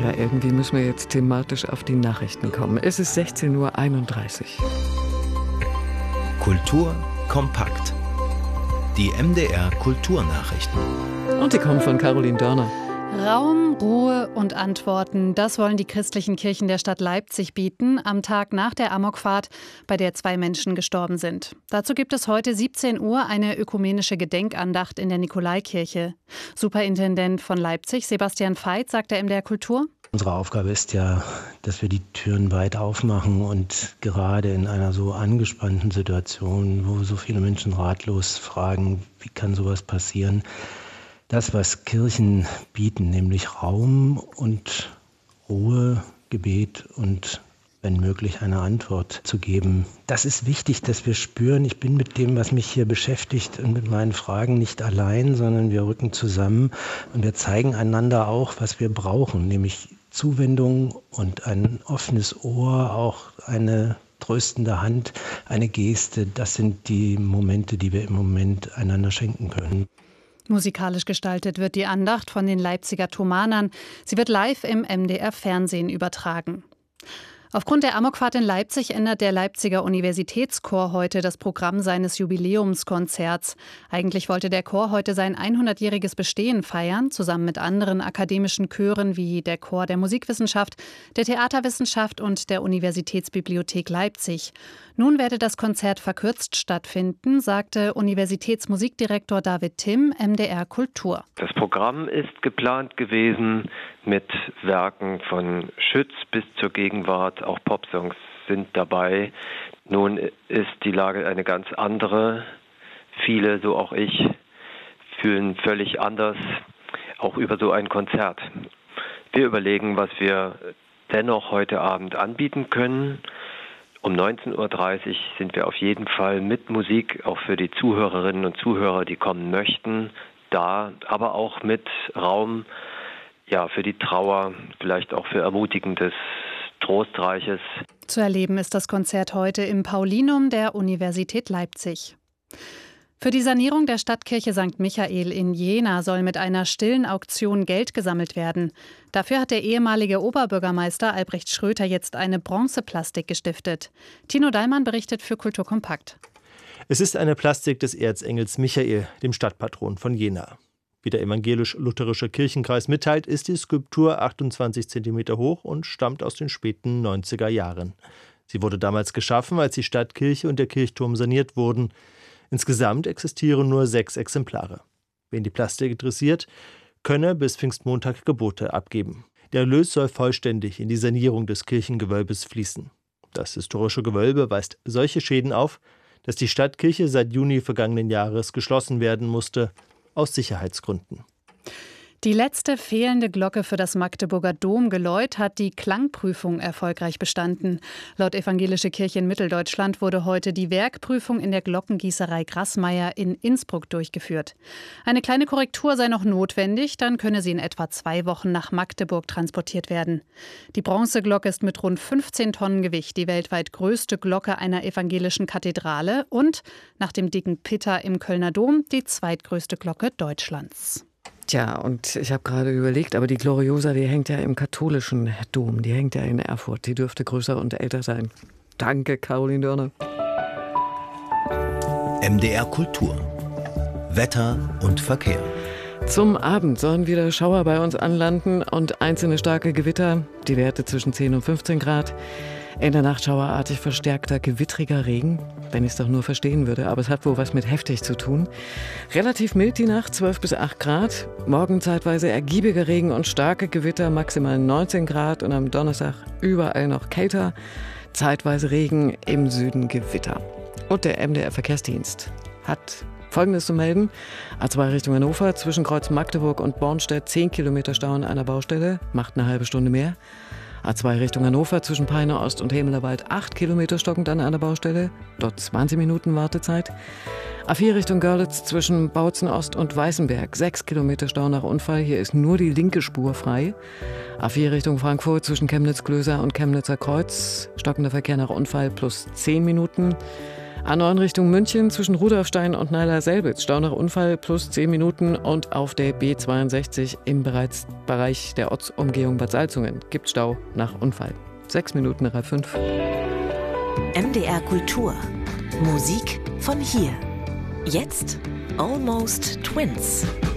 Ja, irgendwie müssen wir jetzt thematisch auf die Nachrichten kommen. Es ist 16:31 Uhr. Kultur kompakt. Die MDR Kulturnachrichten. Und die kommen von Caroline Dörner. Raum, Ruhe und Antworten, das wollen die christlichen Kirchen der Stadt Leipzig bieten, am Tag nach der Amokfahrt, bei der 2 Menschen gestorben sind. Dazu gibt es heute 17 Uhr eine ökumenische Gedenkandacht in der Nikolaikirche. Superintendent von Leipzig, Sebastian Veit, sagt der MDR Kultur: Unsere Aufgabe ist ja, dass wir die Türen weit aufmachen und gerade in einer so angespannten Situation, wo so viele Menschen ratlos fragen, wie kann sowas passieren, das, was Kirchen bieten, nämlich Raum und Ruhe, Gebet und wenn möglich eine Antwort zu geben. Das ist wichtig, dass wir spüren, ich bin mit dem, was mich hier beschäftigt und mit meinen Fragen nicht allein, sondern wir rücken zusammen und wir zeigen einander auch, was wir brauchen, nämlich Zuwendung und ein offenes Ohr, auch eine tröstende Hand, eine Geste. Das sind die Momente, die wir im Moment einander schenken können. Musikalisch gestaltet wird die Andacht von den Leipziger Thomanern. Sie wird live im MDR-Fernsehen übertragen. Aufgrund der Amokfahrt in Leipzig ändert der Leipziger Universitätschor heute das Programm seines Jubiläumskonzerts. Eigentlich wollte der Chor heute sein 100-jähriges Bestehen feiern, zusammen mit anderen akademischen Chören wie der Chor der Musikwissenschaft, der Theaterwissenschaft und der Universitätsbibliothek Leipzig. Nun werde das Konzert verkürzt stattfinden, sagte Universitätsmusikdirektor David Timm, MDR Kultur. Das Programm ist geplant gewesen mit Werken von Schütz bis zur Gegenwart. Auch Popsongs sind dabei. Nun ist die Lage eine ganz andere. Viele, so auch ich, fühlen völlig anders, auch über so ein Konzert. Wir überlegen, was wir dennoch heute Abend anbieten können. Um 19:30 Uhr sind wir auf jeden Fall mit Musik, auch für die Zuhörerinnen und Zuhörer, die kommen möchten, da, aber auch mit Raum, ja, für die Trauer, vielleicht auch für Ermutigendes, Trostreiches. Zu erleben ist das Konzert heute im Paulinum der Universität Leipzig. Für die Sanierung der Stadtkirche St. Michael in Jena soll mit einer stillen Auktion Geld gesammelt werden. Dafür hat der ehemalige Oberbürgermeister Albrecht Schröter jetzt eine Bronzeplastik gestiftet. Tino Dallmann berichtet für Kultur Kompakt. Es ist eine Plastik des Erzengels Michael, dem Stadtpatron von Jena. Wie der evangelisch-lutherische Kirchenkreis mitteilt, ist die Skulptur 28 cm hoch und stammt aus den späten 90er Jahren. Sie wurde damals geschaffen, als die Stadtkirche und der Kirchturm saniert wurden. Insgesamt existieren nur 6 Exemplare. Wen die Plastik interessiert, könne bis Pfingstmontag Gebote abgeben. Der Erlös soll vollständig in die Sanierung des Kirchengewölbes fließen. Das historische Gewölbe weist solche Schäden auf, dass die Stadtkirche seit Juni vergangenen Jahres geschlossen werden musste, aus Sicherheitsgründen. Die letzte fehlende Glocke für das Magdeburger Domgeläut hat die Klangprüfung erfolgreich bestanden. Laut Evangelische Kirche in Mitteldeutschland wurde heute die Werkprüfung in der Glockengießerei Grassmeier in Innsbruck durchgeführt. Eine kleine Korrektur sei noch notwendig, dann könne sie in etwa 2 Wochen nach Magdeburg transportiert werden. Die Bronzeglocke ist mit rund 15 Tonnen Gewicht die weltweit größte Glocke einer evangelischen Kathedrale und nach dem dicken Pitter im Kölner Dom die zweitgrößte Glocke Deutschlands. Tja, und ich habe gerade überlegt, aber die Gloriosa, die hängt ja im katholischen Dom, die hängt ja in Erfurt, die dürfte größer und älter sein. Danke, Caroline Dörner. MDR Kultur. Wetter und Verkehr. Zum Abend sollen wieder Schauer bei uns anlanden und einzelne starke Gewitter, die Werte zwischen 10 und 15 Grad. In der Nacht schauerartig verstärkter, gewittriger Regen, wenn ich es doch nur verstehen würde. Aber es hat wohl was mit heftig zu tun. Relativ mild die Nacht, 12 bis 8 Grad. Morgen zeitweise ergiebiger Regen und starke Gewitter, maximal 19 Grad. Und am Donnerstag überall noch kälter. Zeitweise Regen, im Süden Gewitter. Und der MDR-Verkehrsdienst hat Folgendes zu melden. A2 Richtung Hannover, zwischen Kreuz Magdeburg und Bornstedt 10 Kilometer Stau an einer Baustelle, macht eine halbe Stunde mehr. A2 Richtung Hannover, zwischen Peine Ost und Hemelerwald 8 Kilometer stockend an einer Baustelle, dort 20 Minuten Wartezeit. A4 Richtung Görlitz, zwischen Bautzen Ost und Weißenberg 6 Kilometer Stau nach Unfall, hier ist nur die linke Spur frei. A4 Richtung Frankfurt, zwischen Chemnitz-Klöser und Chemnitzer Kreuz, stockender Verkehr nach Unfall plus 10 Minuten. A9 Richtung München zwischen Rudolfstein und Neiler-Selbitz. Stau nach Unfall plus 10 Minuten. Und auf der B62 im Bereich der Ortsumgehung Bad Salzungen gibt Stau nach Unfall. 6 Minuten nach 5. MDR Kultur. Musik von hier. Jetzt Almost Twins.